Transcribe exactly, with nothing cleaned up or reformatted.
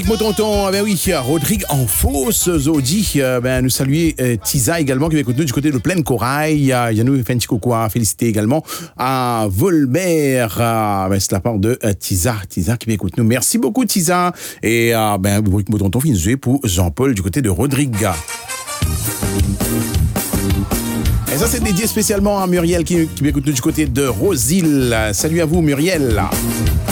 Mon tonton, ben oui, Rodrigue en fausse Zodi, ben nous saluer euh, Tisa également qui écoute nous du côté de Pleine Corail. Il y a nous fait un petit coucou à féliciter également à Volbert, euh, ben c'est la part de euh, Tisa, Tisa qui écoute nous. Merci beaucoup Tisa et euh, ben mon tonton finissez pour Jean-Paul du côté de Rodrigue. Et ça c'est dédié spécialement à Muriel qui, qui écoute nous du côté de Rosil. Salut à vous Muriel.